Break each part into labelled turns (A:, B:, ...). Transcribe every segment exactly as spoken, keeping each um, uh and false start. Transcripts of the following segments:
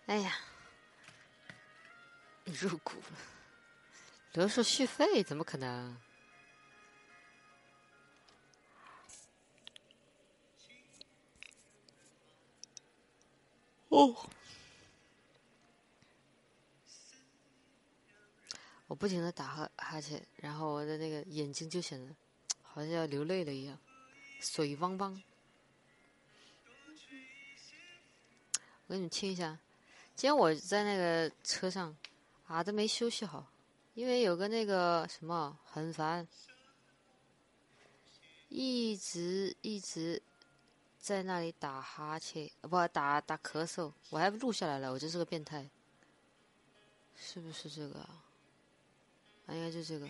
A: 哎呀，入股了，留手续费怎么可能？哦，我不停的打哈哈欠，然后我的那个眼睛就显得好像要流泪了一样，水汪汪。我给你们听一下，今天我在那个车上啊都没休息好，因为有个那个什么很烦，一直一直在那里打哈欠，不打打咳嗽，我还录下来了，我就是个变态，是不是这个啊？啊，应该就这个，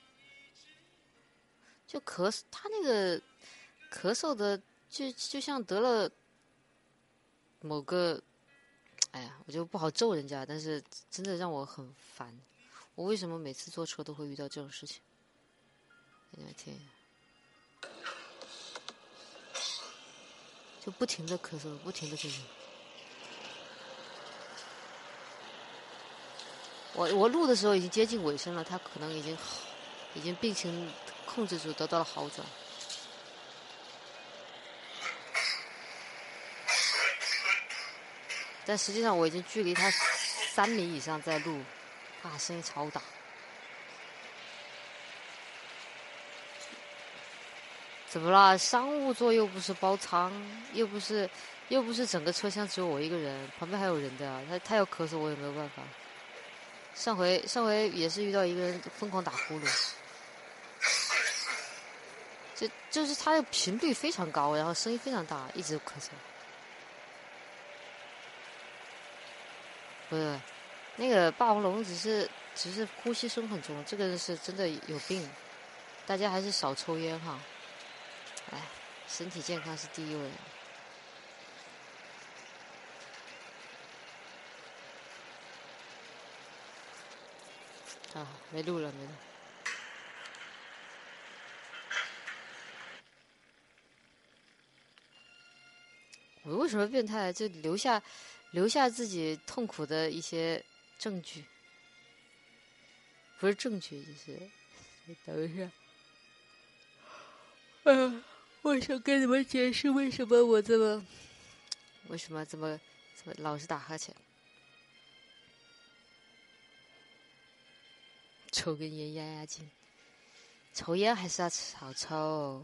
A: 就咳嗽，他那个咳嗽的就就像得了某个，哎呀，我就不好咒人家，但是真的让我很烦。我为什么每次坐车都会遇到这种事情？给你们听一下，就不停的咳嗽，不停的咳嗽。我我录的时候已经接近尾声了，他可能已经好，已经病情控制住，得到了好转。但实际上我已经距离他三米以上在录，他声音超大。怎么啦？商务座又不是包舱，又不是，又不是整个车厢只有我一个人，旁边还有人的啊。他他要咳嗽，我也没有办法。上回上回也是遇到一个人疯狂打呼噜，这就是他的频率非常高，然后声音非常大，一直咳嗽。不是，那个霸王龙只是只是呼吸声很重，这个人是真的有病。大家还是少抽烟哈。哎，身体健康是第一位。啊，没录了，没录。我为什么变态？就留下留下自己痛苦的一些证据，不是证据，就是等一下。嗯，我想跟你们解释为什么我这么，为什么这么这么老是打哈欠。抽根烟压压惊，抽烟还是要少抽。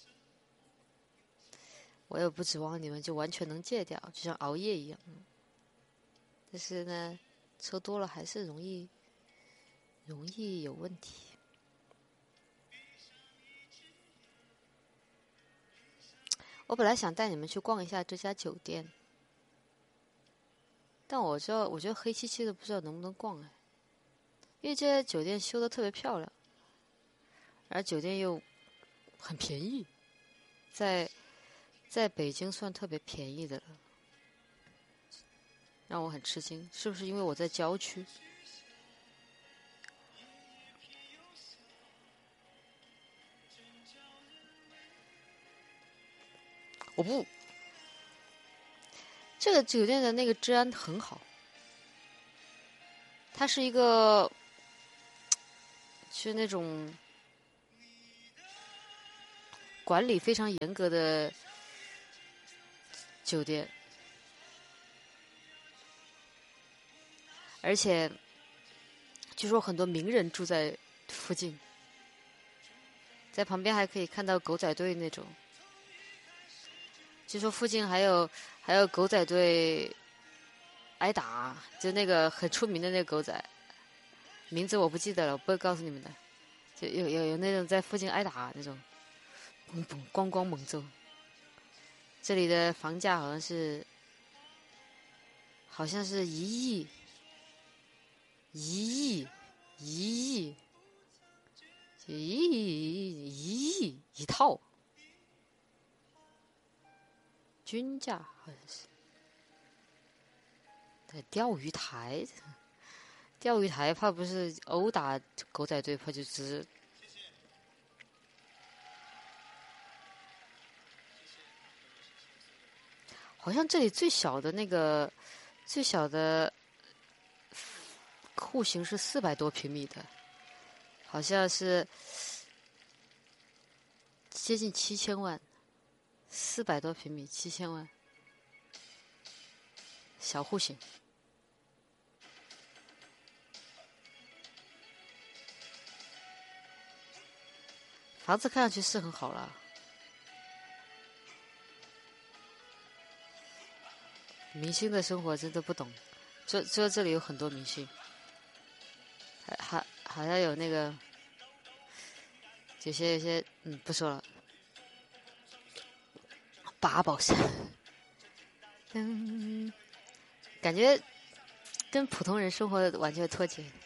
A: 我也不指望你们就完全能戒掉，就像熬夜一样。但是呢，抽多了还是容易容易有问题。我本来想带你们去逛一下这家酒店，但我知道，我觉得黑漆漆的，不知道能不能逛哎。因为这家酒店修的特别漂亮，而酒店又很便宜，在在北京算特别便宜的了，让我很吃惊。是不是因为我在郊区？我不，这个酒店的那个治安很好，它是一个是那种管理非常严格的酒店，而且据说很多名人住在附近，在旁边还可以看到狗仔队那种。据说附近还有还有狗仔队挨打，就那个很出名的那个狗仔，名字我不记得了，我不会告诉你们的。就有有有那种在附近挨打那种，嘣嘣咣咣猛揍。这里的房价好像是好像是一亿，一亿，一亿，一亿，一亿一套，均价好像是。对，钓鱼台，钓鱼台怕不是殴打狗仔队，怕就只是。好像这里最小的那个最小的户型是四百多平米的，好像是接近七千万，四百多平米七千万，小户型。房子看上去是很好了，明星的生活真的不懂。这这这里有很多明星，还还好像有那个，有些有些嗯不说了。八宝山，嗯，感觉跟普通人生活完全脱节。